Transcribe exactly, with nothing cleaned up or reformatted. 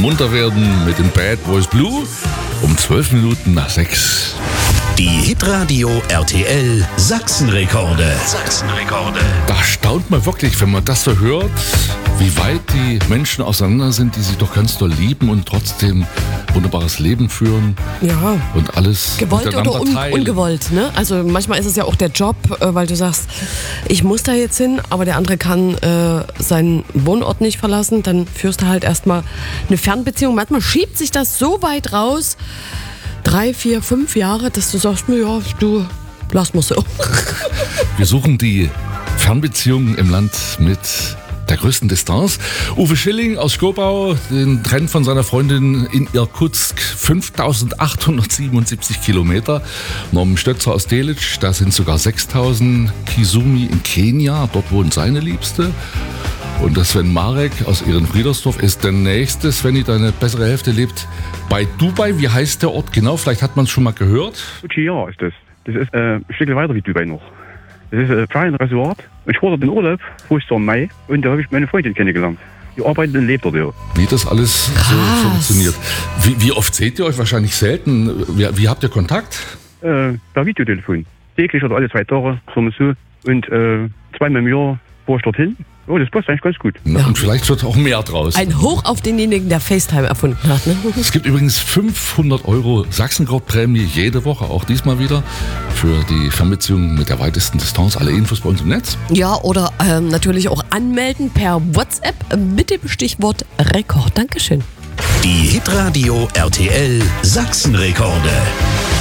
munter werden mit den Bad Boys Blue um zwölf Minuten nach sechs. Die Hitradio R T L Sachsenrekorde. Sachsenrekorde. Da staunt man wirklich, wenn man das so hört, wie weit die Menschen auseinander sind, die sich doch ganz doll lieben und trotzdem wunderbares Leben führen. Ja. Und alles gewollt oder un- ungewollt, ne? Also manchmal ist es ja auch der Job, äh, weil du sagst, ich muss da jetzt hin, aber der andere kann äh, seinen Wohnort nicht verlassen. Dann führst du halt erstmal eine Fernbeziehung. Manchmal schiebt sich das so weit raus, drei, vier, fünf Jahre, dass du sagst, ja, du, lass mal so. Wir suchen die Fernbeziehungen im Land mit der größten Distanz. Uwe Schilling aus Schkopau, den trennt von seiner Freundin in Irkutsk fünftausendachthundertsiebenundsiebzig Kilometer. Norman Stötzer aus Delitzsch, da sind sogar sechstausend. Kisumi in Kenia, dort wohnt seine Liebste. Und der Sven Marek aus Ehrenfriedersdorf ist der nächste. Svenny, deine bessere Hälfte lebt bei Dubai. Wie heißt der Ort genau? Vielleicht hat man es schon mal gehört. Ja, ist das. Das ist äh, ein Stück weiter wie Dubai noch. Das ist ein kleines Resort. Ich war dort in Urlaub, frühestens im Mai, und da habe ich meine Freundin kennengelernt. Die arbeitet und lebt dort, ja. Wie das alles so funktioniert. Wie, wie oft seht ihr euch? Wahrscheinlich selten. Wie, wie habt ihr Kontakt? Äh, per Videotelefon. Täglich oder alle zwei Tage, sagen wir so. Und äh, zweimal im Jahr fahre ich dorthin. Oh, das passt eigentlich ganz gut. Ja. Und vielleicht wird auch mehr draus. Ein Hoch auf denjenigen, der FaceTime erfunden hat. Ne? Es gibt übrigens fünfhundert Euro Sachsenkraut-Prämie jede Woche, auch diesmal wieder, für die Fernbeziehung mit der weitesten Distanz. Alle Infos bei uns im Netz. Ja, oder ähm, natürlich auch anmelden per WhatsApp mit dem Stichwort Rekord. Dankeschön. Die Hitradio R T L Sachsenrekorde.